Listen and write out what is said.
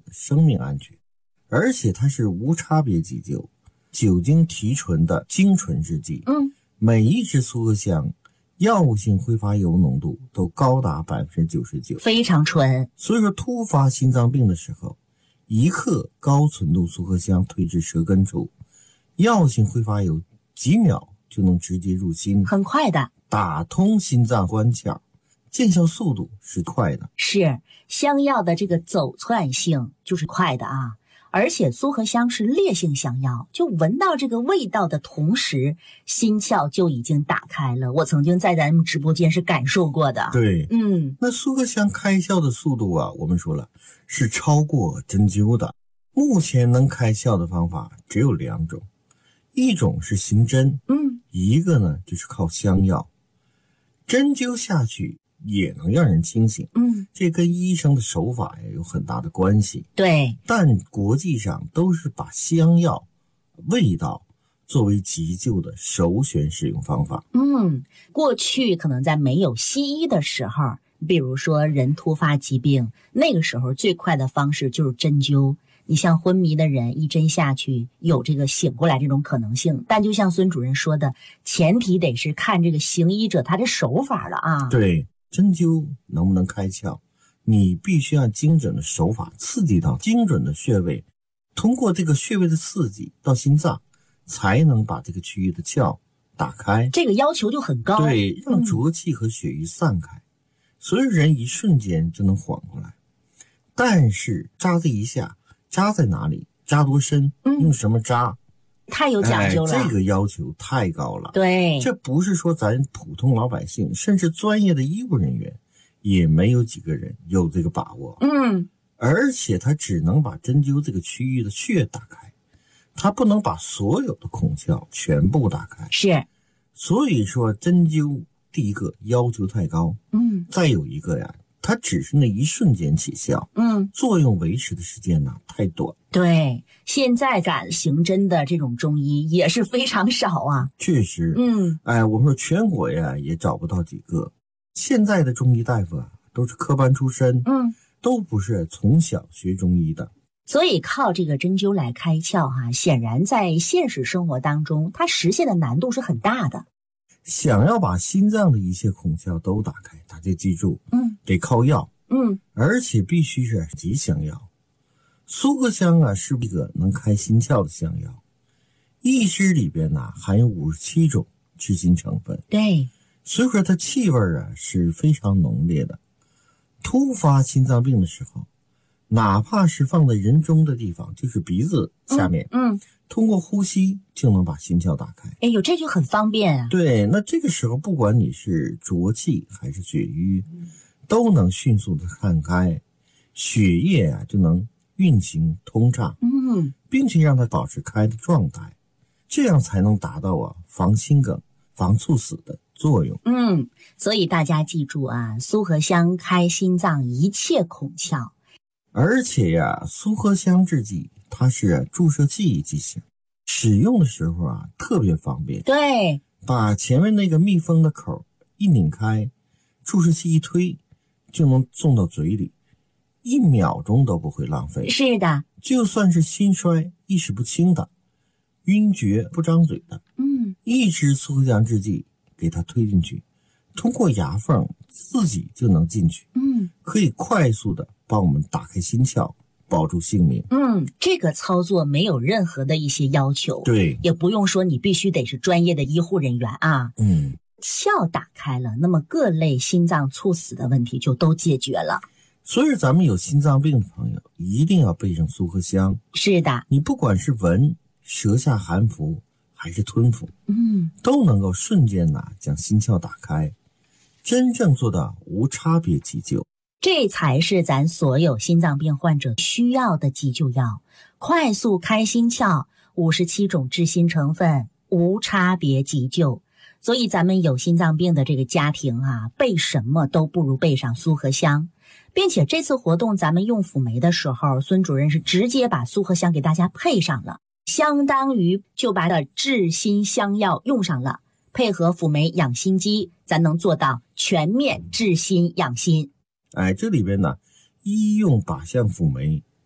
生命安全，而且它是无差别急救，酒精提纯的精纯制剂。每一支苏合香药物性挥发油浓度都高达 99%， 非常纯。 所以说突发心脏病的时候，1克高纯度苏合香推至舌根处，药性挥发油几秒就能直接入心， 很快的， 打通心脏关窍，见效速度是快的。 是香药的这个走窜性就是快的啊。而且苏合香是烈性香药，就闻到这个味道的同时，心窍就已经打开了。我曾经在咱们直播间是感受过的。 对，那苏合香开窍的速度啊，我们说了是超过针灸的。目前能开窍的方法只有2种，一种是行针，一个呢就是靠香药。针灸下去也能让人清醒，这跟医生的手法也有很大的关系。 对， 但国际上都是把香药味道作为急救的首选使用方法。 过去可能在没有西医的时候，比如说人突发疾病，那个时候最快的方式就是针灸。你像昏迷的人一针下去，有这个醒过来这种可能性，但就像孙主任说的，前提得是看这个行医者他的手法了啊。 对，针灸能不能开窍，你必须按精准的手法刺激到精准的穴位，通过这个穴位的刺激到心脏，才能把这个区域的窍打开。 这个要求就很高。 对，让浊气和血瘀散开，所以人一瞬间就能缓过来。但是扎这一下，扎在哪里，扎多深，用什么扎， 太有讲究了， 这个要求太高了。 对， 这不是说咱普通老百姓，甚至专业的医务人员也没有几个人有这个把握。而且他只能把针灸这个区域的穴打开，他不能把所有的孔窍全部打开。 是， 所以说针灸第一个要求太高，再有一个呀，它只是那一瞬间起效，作用维持的时间呢太短。 对，现在敢行针的这种中医也是非常少啊。 确实，我们说全国呀也找不到几个。现在的中医大夫啊，都是科班出身，都不是从小学中医的。 所以靠这个针灸来开窍显然在现实生活当中，它实现的难度是很大的。 想要把心脏的一切孔窍都打开，大家记住，得靠药，而且必须是吉香药。苏合香啊是一个能开心窍的香药，一支里边呢含有57种治心成分。 对， 所以说它气味啊是非常浓烈的。突发心脏病的时候，哪怕是放在人中的地方，就是鼻子下面，通过呼吸就能把心窍打开。 哎呦，这就很方便啊。 对，那这个时候不管你是浊气还是血瘀，都能迅速的散开，血液啊就能运行通畅，并且让它保持开的状态，这样才能达到啊防心梗、防猝死的作用。 所以大家记住啊，苏合香开心脏一切孔窍。 而且呀，苏合香制剂它是注射器剂型，使用的时候啊特别方便。 对， 把前面那个密封的口一拧开，注射器一推，就能送到嘴里，1秒钟都不会浪费。 是的， 就算是心衰、意识不清的、晕厥不张嘴的，一支苏合香制剂给它推进去，通过牙缝自己就能进去，可以快速的帮我们打开心窍，保住性命。 这个操作没有任何的一些要求， 对， 也不用说你必须得是专业的医护人员啊。窍打开了，那么各类心脏猝死的问题就都解决了。 所以咱们有心脏病的朋友一定要备上苏合香。 是的， 你不管是闻、舌下含服还是吞服，都能够瞬间将心窍打开，真正做到无差别急救。 这才是咱所有心脏病患者需要的急救药，快速开心窍，57种治心成分，无差别急救。所以咱们有心脏病的这个家庭备什么都不如备上苏合香。并且这次活动咱们用辅酶的时候，孙主任是直接把苏合香给大家配上了，相当于就把这治心香药用上了，配合辅酶养心机，咱能做到全面治心养心。 这里边呢，医用靶向辅酶